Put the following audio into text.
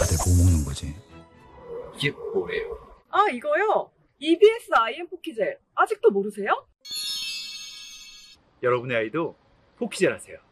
다들 뭐 먹는 거지? 이게 뭐예요? 아, 이거요? EBS IM 포키젤. 아직도 모르세요? 여러분의 아이도 포키젤 하세요.